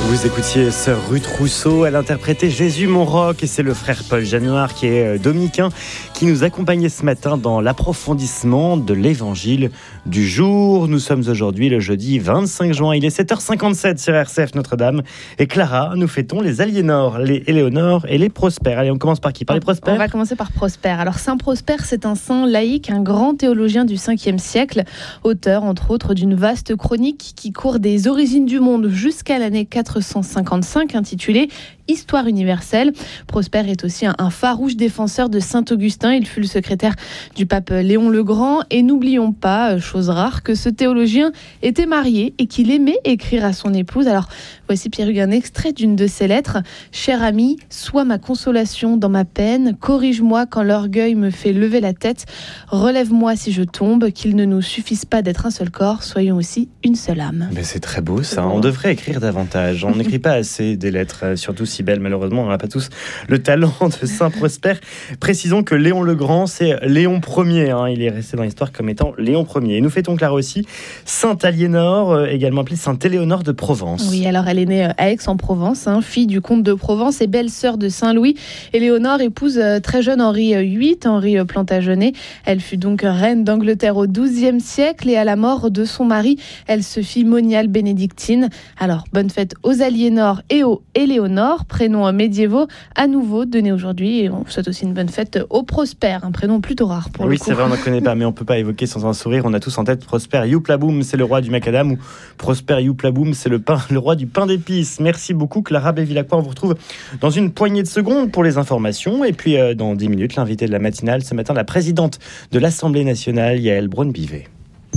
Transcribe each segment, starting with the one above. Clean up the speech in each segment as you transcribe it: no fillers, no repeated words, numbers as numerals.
Vous écoutiez Sœur Ruth Rousseau, elle interprétait Jésus mon roc, et c'est le frère Paul Januard qui est dominicain qui nous accompagnait ce matin dans l'approfondissement de l'évangile du jour. Nous sommes aujourd'hui le jeudi 25 juin, il est 7h57 sur RCF Notre-Dame et Clara, nous fêtons les Aliénor, les Éléonore et les Prosper. Allez, on commence par qui? Par les Prosper? On va commencer par Prosper. Alors Saint Prosper, c'est un saint laïque, un grand théologien du 5e siècle, auteur entre autres d'une vaste chronique qui court des origines du monde jusqu'à l'année 455 intitulée Histoire universelle. Prosper est aussi un farouche défenseur de Saint-Augustin. Il fut le secrétaire du pape Léon le Grand. Et n'oublions pas, chose rare, que ce théologien était marié et qu'il aimait écrire à son épouse. Alors, voici Pierre Hugues un extrait d'une de ses lettres. « Cher ami, sois ma consolation dans ma peine. Corrige-moi quand l'orgueil me fait lever la tête. Relève-moi si je tombe. Qu'il ne nous suffise pas d'être un seul corps. Soyons aussi une seule âme. » Mais c'est très beau ça. On devrait écrire davantage. On n'écrit pas assez des lettres, surtout si belle, malheureusement, on n'a pas tous le talent de Saint Prosper. Précisons que Léon le Grand, c'est Léon Ier. Il est resté dans l'histoire comme étant Léon Ier. Et nous fêtons Clara aussi Sainte Aliénor, également appelée Sainte Éléonore de Provence. Oui, alors elle est née à Aix-en-Provence, fille du comte de Provence et belle-sœur de Saint-Louis. Éléonore épouse très jeune Henri VIII, Henri Plantagenet. Elle fut donc reine d'Angleterre au XIIe siècle et à la mort de son mari, elle se fit moniale bénédictine. Alors, bonne fête aux Aliénor et aux Éléonore, prénoms médiévaux à nouveau donnés aujourd'hui, et on souhaite aussi une bonne fête au Prosper, un prénom plutôt rare pour le coup. Oui, c'est vrai, on n'en connaît pas, mais on ne peut pas évoquer sans un sourire. On a tous en tête Prosper Youplaboum, c'est le roi du macadam, ou Prosper Youplaboum, c'est le roi du pain d'épices. Merci beaucoup Clara Bévilacqua, on vous retrouve dans une poignée de secondes pour les informations, et puis dans 10 minutes, l'invité de la matinale, ce matin, la présidente de l'Assemblée nationale, Yaël Braun-Pivet.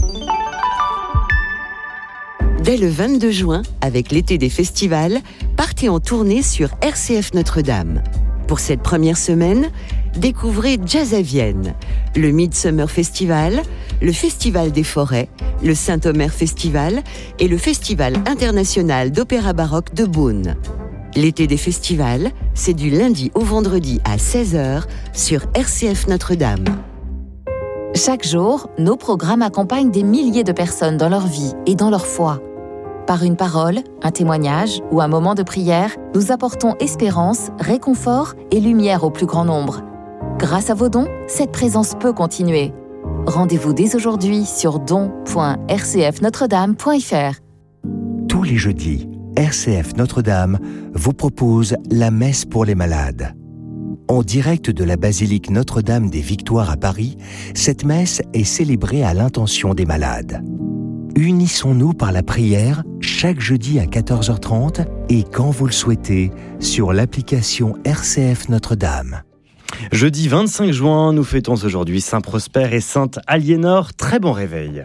Dès le 22 juin, avec l'été des festivals, partez en tournée sur RCF Notre-Dame. Pour cette première semaine, découvrez Jazz à Vienne, le Midsummer Festival, le Festival des Forêts, le Saint-Omer Festival et le Festival international d'opéra baroque de Beaune. L'été des festivals, c'est du lundi au vendredi à 16h sur RCF Notre-Dame. Chaque jour, nos programmes accompagnent des milliers de personnes dans leur vie et dans leur foi. Par une parole, un témoignage ou un moment de prière, nous apportons espérance, réconfort et lumière au plus grand nombre. Grâce à vos dons, cette présence peut continuer. Rendez-vous dès aujourd'hui sur don.rcfnotredame.fr. Tous les jeudis, RCF Notre-Dame vous propose la messe pour les malades. En direct de la basilique Notre-Dame des Victoires à Paris, cette messe est célébrée à l'intention des malades. Unissons-nous par la prière chaque jeudi à 14h30 et quand vous le souhaitez sur l'application RCF Notre-Dame. Jeudi 25 juin, nous fêtons aujourd'hui Saint Prosper et Sainte Aliénor. Très bon réveil.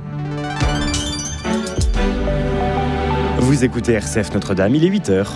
Vous écoutez RCF Notre-Dame, il est 8h.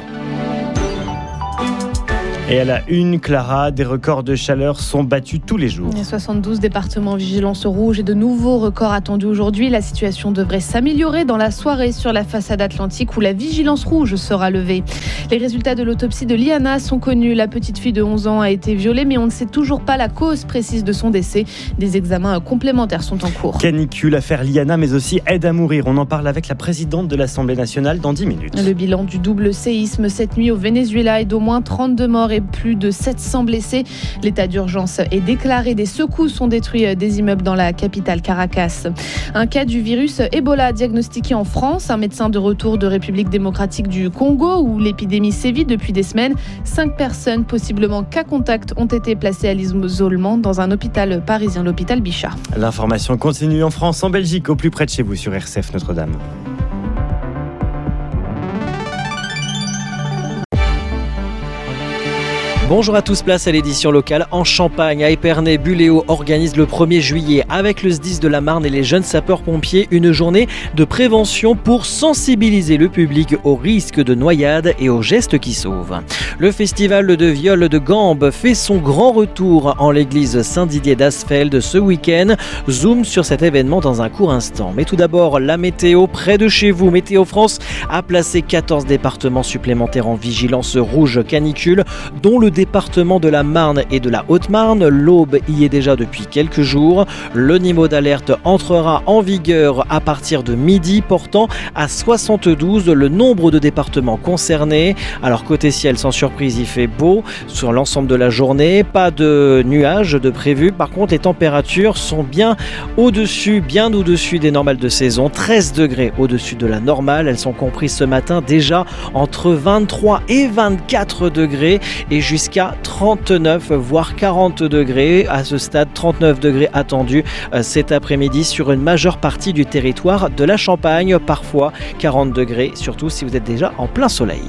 Et à la une, Clara, des records de chaleur sont battus tous les jours. 72 départements en vigilance rouge et de nouveaux records attendus aujourd'hui. La situation devrait s'améliorer dans la soirée sur la façade atlantique où la vigilance rouge sera levée. Les résultats de l'autopsie de Liana sont connus. La petite fille de 11 ans a été violée, mais on ne sait toujours pas la cause précise de son décès. Des examens complémentaires sont en cours. Canicule, affaire Liana, mais aussi aide à mourir. On en parle avec la présidente de l'Assemblée nationale dans 10 minutes. Le bilan du double séisme cette nuit au Venezuela est d'au moins 32 morts et plus de 700 blessés. L'état d'urgence est déclaré. Des secousses ont détruit des immeubles dans la capitale Caracas. Un cas du virus Ebola diagnostiqué en France. Un médecin de retour de République démocratique du Congo où l'épidémie sévit depuis des semaines. 5 personnes, possiblement cas contact, ont été placées à l'isolement dans un hôpital parisien, l'hôpital Bichat. L'information continue en France, en Belgique, au plus près de chez vous sur RCF Notre-Dame. Bonjour à tous, place à l'édition locale en Champagne. À Épernay, Buléo organise le 1er juillet avec le SDIS de la Marne et les jeunes sapeurs-pompiers une journée de prévention pour sensibiliser le public aux risques de noyade et aux gestes qui sauvent. Le festival de viol de Gambes fait son grand retour en l'église Saint-Didier d'Asfeld ce week-end. Zoom sur cet événement dans un court instant. Mais tout d'abord, la météo près de chez vous. Météo France a placé 14 départements supplémentaires en vigilance rouge canicule, dont le départements de la Marne et de la Haute-Marne. L'Aube y est déjà depuis quelques jours. Le niveau d'alerte entrera en vigueur à partir de midi, portant à 72 le nombre de départements concernés. Alors côté ciel, sans surprise, il fait beau sur l'ensemble de la journée. Pas de nuages de prévu. Par contre, les températures sont bien au-dessus des normales de saison. 13 degrés au-dessus de la normale. Elles sont comprises ce matin déjà entre 23 et 24 degrés et jusqu'à 39 voire 40 degrés. À ce stade, 39 degrés attendus cet après-midi sur une majeure partie du territoire de la Champagne. Parfois 40 degrés, surtout si vous êtes déjà en plein soleil.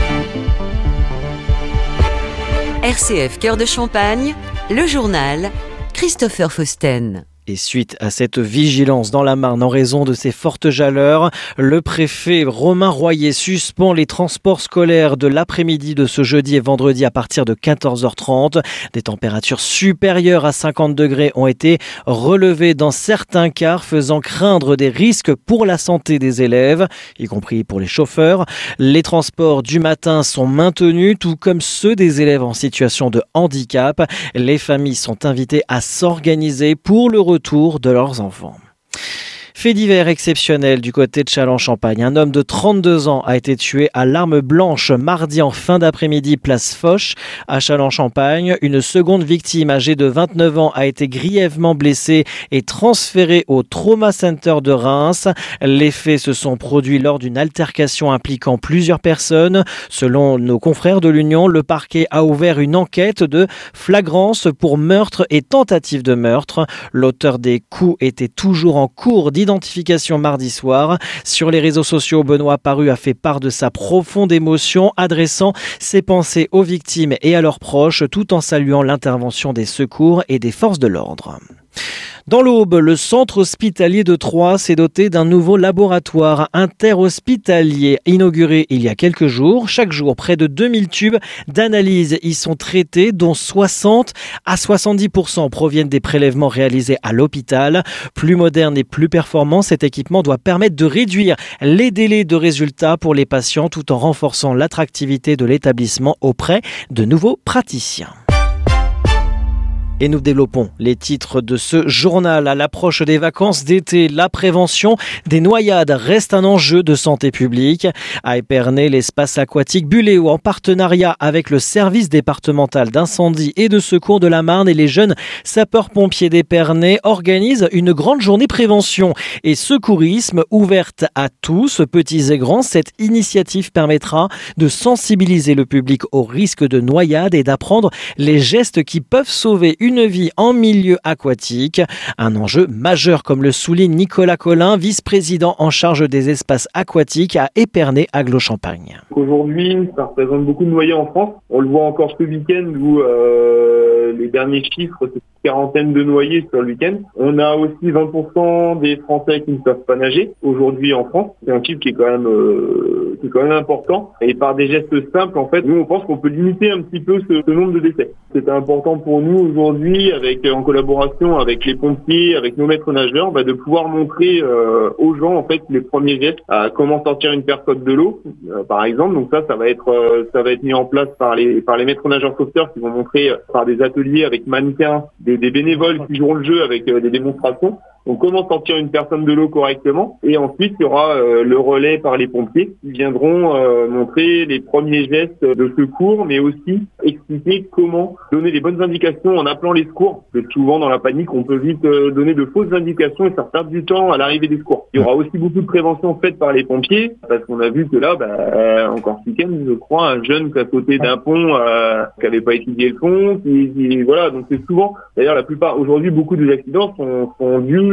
RCF Cœur de Champagne, le journal, Christopher Fausten. Et suite à cette vigilance dans la Marne en raison de ces fortes chaleurs, le préfet Romain Royer suspend les transports scolaires de l'après-midi de ce jeudi et vendredi à partir de 14h30. Des températures supérieures à 50 degrés ont été relevées dans certains cas, faisant craindre des risques pour la santé des élèves, y compris pour les chauffeurs. Les transports du matin sont maintenus, tout comme ceux des élèves en situation de handicap. Les familles sont invitées à s'organiser pour le retour de leurs enfants. Fait divers exceptionnel du côté de Châlons-Champagne. Un homme de 32 ans a été tué à l'arme blanche mardi en fin d'après-midi, place Foch, à Châlons-Champagne. Une seconde victime âgée de 29 ans a été grièvement blessée et transférée au Trauma Center de Reims. Les faits se sont produits lors d'une altercation impliquant plusieurs personnes. Selon nos confrères de l'Union, le parquet a ouvert une enquête de flagrance pour meurtre et tentative de meurtre. L'auteur des coups était toujours en cours d'identification mardi soir. Sur les réseaux sociaux, Benoît Paru a fait part de sa profonde émotion, adressant ses pensées aux victimes et à leurs proches, tout en saluant l'intervention des secours et des forces de l'ordre. Dans l'Aube, le centre hospitalier de Troyes s'est doté d'un nouveau laboratoire interhospitalier inauguré il y a quelques jours. Chaque jour, près de 2000 tubes d'analyse y sont traités, dont 60 à 70% proviennent des prélèvements réalisés à l'hôpital. Plus moderne et plus performant, cet équipement doit permettre de réduire les délais de résultats pour les patients tout en renforçant l'attractivité de l'établissement auprès de nouveaux praticiens. Et nous développons les titres de ce journal. À l'approche des vacances d'été, la prévention des noyades reste un enjeu de santé publique. À Épernay, l'espace aquatique Buléo, en partenariat avec le service départemental d'incendie et de secours de la Marne et les jeunes sapeurs-pompiers d'Épernay, organise une grande journée prévention et secourisme ouverte à tous, petits et grands. Cette initiative permettra de sensibiliser le public au risque de noyade et d'apprendre les gestes qui peuvent sauver une vie en milieu aquatique. Un enjeu majeur, comme le souligne Nicolas Collin, vice-président en charge des espaces aquatiques à Épernay-Aglo-Champagne. Aujourd'hui, ça représente beaucoup de noyés en France. On le voit encore ce week-end où les derniers chiffres, c'est une quarantaine de noyés sur le week-end. On a aussi 20% des Français qui ne savent pas nager aujourd'hui en France. C'est un chiffre qui est quand même important. Et par des gestes simples, en fait, nous on pense qu'on peut limiter un petit peu ce nombre de décès. C'est important pour nous aujourd'hui, en collaboration avec les pompiers, avec nos maîtres nageurs, de pouvoir montrer aux gens en fait les premiers gestes, à comment sortir une personne de l'eau, par exemple. Donc ça va être mis en place par les maîtres nageurs sauveteurs qui vont montrer par des ateliers avec mannequins, des bénévoles qui joueront le jeu avec des démonstrations. Donc comment sortir une personne de l'eau correctement, et ensuite il y aura le relais par les pompiers qui viendront montrer les premiers gestes de secours, mais aussi expliquer comment donner les bonnes indications en appelant les secours. Parce que souvent dans la panique on peut vite donner de fausses indications et faire perdre du temps à l'arrivée des secours. Il y aura aussi beaucoup de prévention faite par les pompiers, parce qu'on a vu que là, encore ce week-end, je crois, un jeune qui a sauté d'un pont, qui n'avait pas étudié le pont, voilà, donc c'est souvent, d'ailleurs la plupart, aujourd'hui beaucoup des accidents sont dus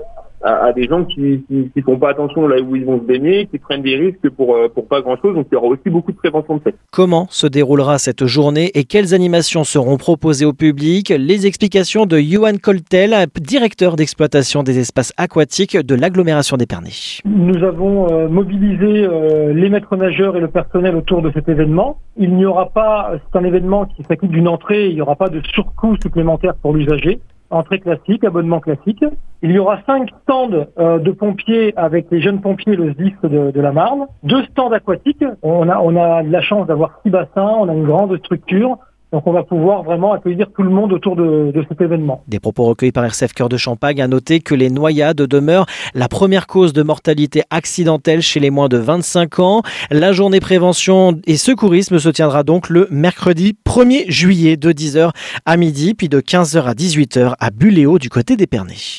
à des gens qui font pas attention là où ils vont se baigner, qui prennent des risques pour pas grand chose. Donc il y aura aussi beaucoup de prévention de fait. Comment se déroulera cette journée et quelles animations seront proposées au public? Les explications de Johan Coltel, directeur d'exploitation des espaces aquatiques de l'agglomération d'Épernay. Nous avons mobilisé les maîtres nageurs et le personnel autour de cet événement. Il n'y aura pas, c'est un événement qui s'acquitte d'une entrée, il n'y aura pas de surcoût supplémentaire pour l'usager. Entrée classique, abonnement classique. Il y aura 5 stands de pompiers avec les jeunes pompiers, le SDIS de la Marne. 2 stands aquatiques. On a de la chance d'avoir 6 bassins. On a une grande structure. Donc on va pouvoir vraiment accueillir tout le monde autour de cet événement. Des propos recueillis par RCF Cœur de Champagne. À noter que les noyades demeurent la première cause de mortalité accidentelle chez les moins de 25 ans. La journée prévention et secourisme se tiendra donc le mercredi 1er juillet de 10h à midi, puis de 15h à 18h à Buléo du côté d'Épernay.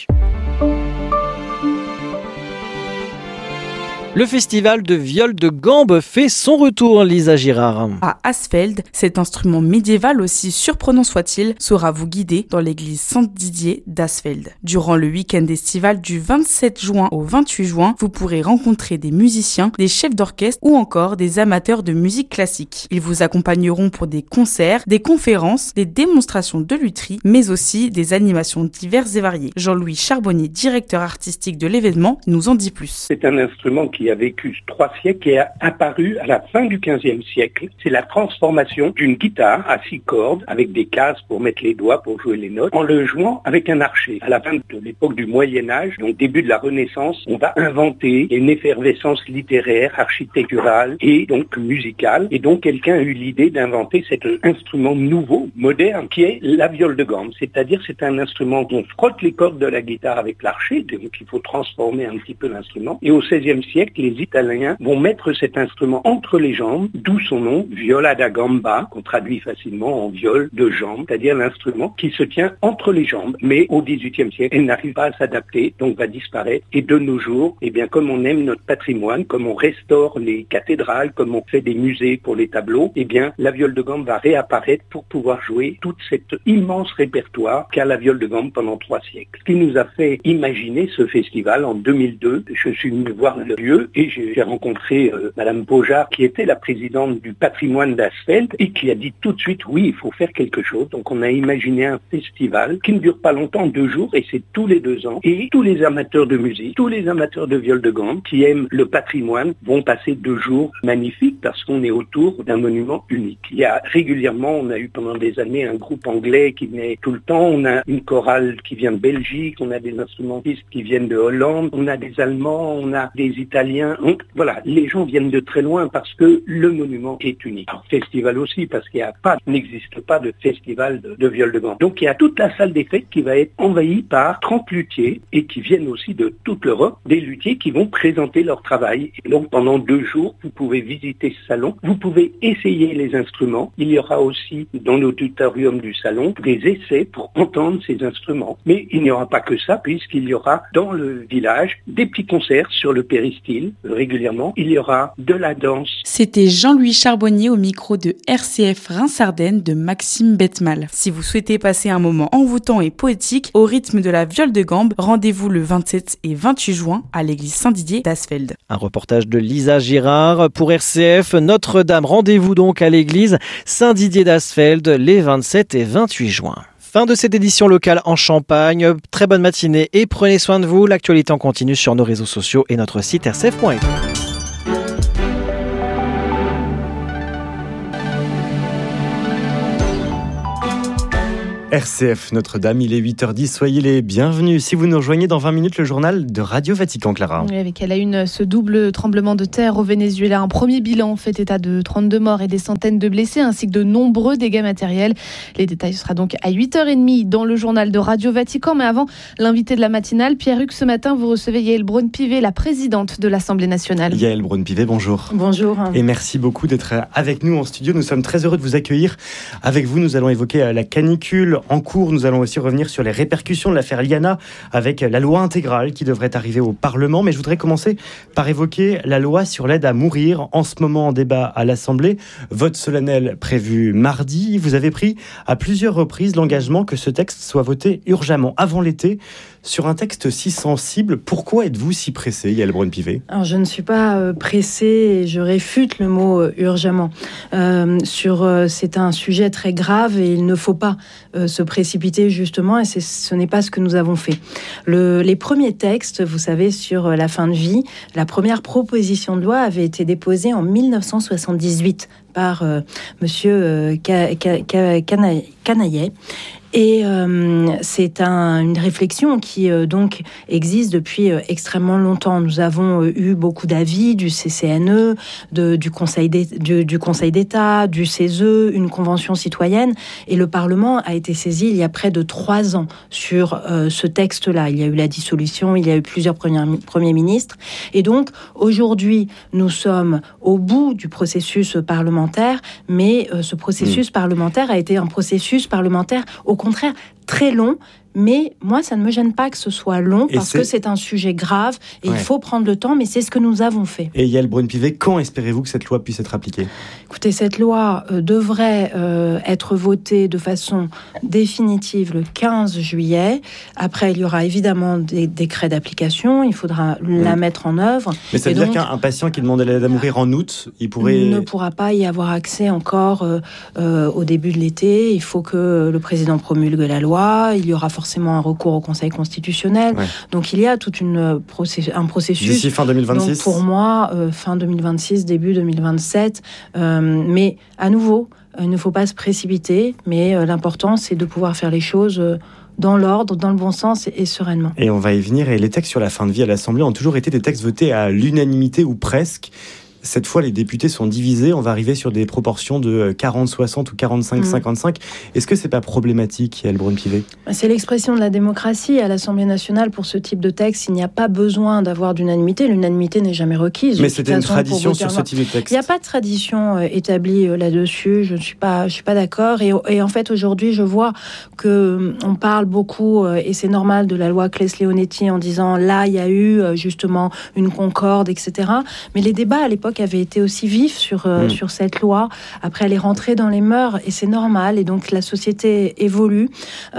Le festival de viol de gambe fait son retour, Lisa Girard. À Asfeld, cet instrument médiéval, aussi surprenant soit-il, saura vous guider dans l'église Saint-Didier d'Asfeld. Durant le week-end estival du 27 juin au 28 juin, vous pourrez rencontrer des musiciens, des chefs d'orchestre ou encore des amateurs de musique classique. Ils vous accompagneront pour des concerts, des conférences, des démonstrations de lutherie, mais aussi des animations diverses et variées. Jean-Louis Charbonnier, directeur artistique de l'événement, nous en dit plus. C'est un instrument qui a vécu 3 siècles et a apparu à la fin du XVe siècle. C'est la transformation d'une guitare à 6 cordes avec des cases pour mettre les doigts pour jouer les notes en le jouant avec un archet. À la fin de l'époque du Moyen-Âge, donc début de la Renaissance, on va inventer une effervescence littéraire, architecturale et donc musicale. Et donc quelqu'un a eu l'idée d'inventer cet instrument nouveau, moderne, qui est la viole de gambe. C'est-à-dire c'est un instrument dont on frotte les cordes de la guitare avec l'archet, donc il faut transformer un petit peu l'instrument. Et au XVIe siècle, les Italiens vont mettre cet instrument entre les jambes, d'où son nom, viola da gamba, qu'on traduit facilement en viol de jambes, c'est-à-dire l'instrument qui se tient entre les jambes. Mais au XVIIIe siècle, elle n'arrive pas à s'adapter, donc va disparaître. Et de nos jours, eh bien, comme on aime notre patrimoine, comme on restaure les cathédrales, comme on fait des musées pour les tableaux, eh bien, la viole de gambe va réapparaître pour pouvoir jouer tout cet immense répertoire qu'a la viole de gambe pendant 3 siècles. Ce qui nous a fait imaginer ce festival en 2002, je suis venu voir le lieu et j'ai rencontré Madame Beaujard, qui était la présidente du patrimoine d'Asfeld et qui a dit tout de suite, oui, il faut faire quelque chose. Donc on a imaginé un festival qui ne dure pas longtemps, 2 jours, et c'est tous les 2 ans. Et tous les amateurs de musique, tous les amateurs de viol de gambe qui aiment le patrimoine vont passer 2 jours magnifiques parce qu'on est autour d'un monument unique. Il y a régulièrement, on a eu pendant des années un groupe anglais qui venait tout le temps, on a une chorale qui vient de Belgique, on a des instrumentistes qui viennent de Hollande, on a des Allemands, on a des Italiens. Donc voilà, les gens viennent de très loin parce que le monument est unique. Alors, festival aussi, parce qu'il n'existe pas de festival de viol de gambe. Donc il y a toute la salle des fêtes qui va être envahie par 30 luthiers et qui viennent aussi de toute l'Europe, des luthiers qui vont présenter leur travail. Et donc pendant 2 jours, vous pouvez visiter ce salon, vous pouvez essayer les instruments. Il y aura aussi dans l'auditorium du salon des essais pour entendre ces instruments. Mais il n'y aura pas que ça, puisqu'il y aura dans le village des petits concerts sur le péristyle. Régulièrement, il y aura de la danse. C'était Jean-Louis Charbonnier au micro de RCF Reims-Ardennes de Maxime Betmal. Si vous souhaitez passer un moment envoûtant et poétique au rythme de la viole de gambe, rendez-vous le 27 et 28 juin à l'église Saint-Didier d'Asfeld. Un reportage de Lisa Girard pour RCF Notre-Dame. Rendez-vous donc à l'église Saint-Didier d'Asfeld les 27 et 28 juin. Fin de cette édition locale en Champagne. Très bonne matinée et prenez soin de vous. L'actualité en continue sur nos réseaux sociaux et notre site rcf.fr. RCF Notre-Dame, il est 8h10, soyez les bienvenus. Si vous nous rejoignez dans 20 minutes, le journal de Radio Vatican, Clara. Oui, avec à la une ce double tremblement de terre au Venezuela. Un premier bilan fait état de 32 morts et des centaines de blessés, ainsi que de nombreux dégâts matériels. Les détails sera donc à 8h30 dans le journal de Radio Vatican. Mais avant, l'invité de la matinale, Pierre-Hugues, ce matin, vous recevez Yaël Braun-Pivet, la présidente de l'Assemblée nationale. Yaël Braun-Pivet, bonjour. Bonjour. Et merci beaucoup d'être avec nous en studio. Nous sommes très heureux de vous accueillir. Avec vous, nous allons évoquer la canicule en cours. Nous allons aussi revenir sur les répercussions de l'affaire Liana avec la loi intégrale qui devrait arriver au Parlement. Mais je voudrais commencer par évoquer la loi sur l'aide à mourir, en ce moment en débat à l'Assemblée. Vote solennel prévu mardi. Vous avez pris à plusieurs reprises l'engagement que ce texte soit voté urgemment avant l'été. Sur un texte si sensible, pourquoi êtes-vous si pressée, Yaël Braun-Pivet ? Alors, je ne suis pas pressée et je réfute le mot urgemment. C'est un sujet très grave et il ne faut pas se précipiter justement, et ce n'est pas ce que nous avons fait. Les premiers textes, vous savez, sur la fin de vie, la première proposition de loi avait été déposée en 1978 par Monsieur Canaillet. Et c'est une réflexion qui donc existe depuis extrêmement longtemps. Nous avons eu beaucoup d'avis du CCNE, du Conseil d'État, du CESE, une convention citoyenne, et le Parlement a été saisi il y a près de 3 ans sur ce texte-là. Il y a eu la dissolution, il y a eu plusieurs premiers ministres, et donc aujourd'hui nous sommes au bout du processus parlementaire, mais ce processus parlementaire a été un processus parlementaire au contraire très long. Mais moi, ça ne me gêne pas que ce soit long, parce que c'est un sujet grave et il faut prendre le temps, mais c'est ce que nous avons fait. Et Yael Braun-Pivet, quand espérez-vous que cette loi puisse être appliquée ? Écoutez, cette loi devrait être votée de façon définitive le 15 juillet. Après, il y aura évidemment des décrets d'application, il faudra la mettre en œuvre. Mais ça veut dire qu'un patient qui demande l'aide à mourir en août, il ne pourra pas y avoir accès encore au début de l'été. Il faut que le président promulgue la loi, il y aura forcément un recours au Conseil constitutionnel. Donc il y a tout un processus. D'ici fin 2026 ? Donc pour moi, fin 2026, début 2027. Mais à nouveau, il ne faut pas se précipiter, mais l'important c'est de pouvoir faire les choses dans l'ordre, dans le bon sens et sereinement. Et on va y venir. Et les textes sur la fin de vie à l'Assemblée ont toujours été des textes votés à l'unanimité ou presque. Cette fois, les députés sont divisés. On va arriver sur des proportions de 40-60 ou 45-55. Est-ce que c'est pas problématique, Yael Braun-Pivet ? C'est l'expression de la démocratie. À l'Assemblée nationale, pour ce type de texte, il n'y a pas besoin d'avoir d'unanimité. L'unanimité n'est jamais requise. Mais c'était une tradition sur ce type de texte. Il n'y a pas de tradition établie là-dessus. Je ne suis pas d'accord. Et en fait, aujourd'hui, je vois qu'on parle beaucoup, et c'est normal, de la loi Claes-Leonetti en disant là, il y a eu justement une concorde, etc. Mais les débats à l'époque avait été aussi vif sur cette loi. Après, elle est rentrée dans les mœurs et c'est normal. Et donc, la société évolue.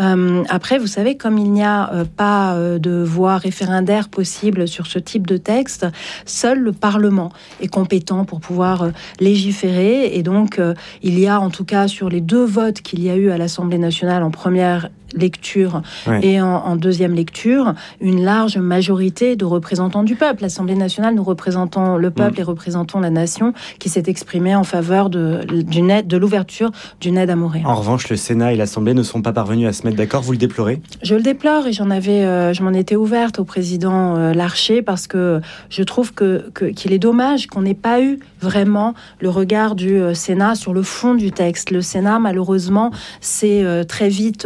Après, vous savez, comme il n'y a pas de voie référendaire possible sur ce type de texte, seul le Parlement est compétent pour pouvoir légiférer. Et donc, il y a, en tout cas, sur les 2 votes qu'il y a eu à l'Assemblée nationale en première lecture et en deuxième lecture, une large majorité de représentants du peuple. L'Assemblée nationale, nous représentons le peuple et représentons la nation, qui s'est exprimée en faveur de l'ouverture d'une aide à mourir. En revanche, le Sénat et l'Assemblée ne sont pas parvenus à se mettre d'accord. Vous le déplorez ? Je le déplore et je m'en étais ouverte au président Larcher, parce que je trouve qu'il est dommage qu'on n'ait pas eu vraiment le regard du Sénat sur le fond du texte. Le Sénat, malheureusement, s'est très vite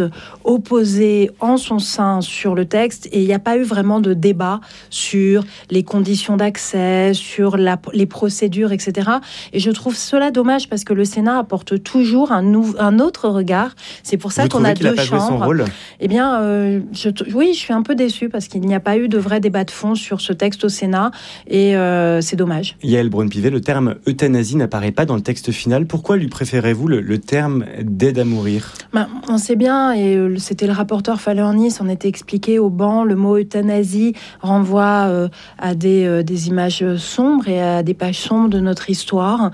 opposé en son sein sur le texte et il n'y a pas eu vraiment de débat sur les conditions d'accès, sur les procédures, etc. Et je trouve cela dommage, parce que le Sénat apporte toujours un autre regard. C'est pour ça qu'on a 2 chambres. Eh bien, oui, je suis un peu déçue, parce qu'il n'y a pas eu de vrai débat de fond sur ce texte au Sénat et c'est dommage. Yael Braun-Pivet, le terme euthanasie n'apparaît pas dans le texte final. Pourquoi lui préférez-vous le terme d'aide à mourir ? On sait bien, et c'était le rapporteur Falorni s'en était expliqué au banc, le mot euthanasie renvoie à des images sombres et à des pages sombres de notre histoire.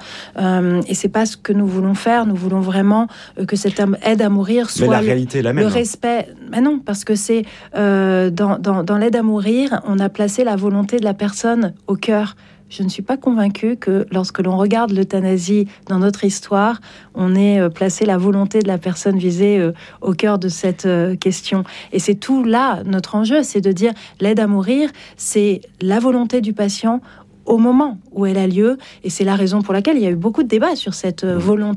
Et c'est pas ce que nous voulons faire. Nous voulons vraiment que cette aide à mourir soit... Mais la réalité est la même. Le respect... Mais non, parce que c'est... dans l'aide à mourir, on a placé la volonté de la personne au cœur. Je ne suis pas convaincue que lorsque l'on regarde l'euthanasie dans notre histoire, on ait placé la volonté de la personne visée au cœur de cette question. Et c'est tout là, notre enjeu, c'est de dire l'aide à mourir, c'est la volonté du patient au moment où elle a lieu. Et c'est la raison pour laquelle il y a eu beaucoup de débats sur cette volonté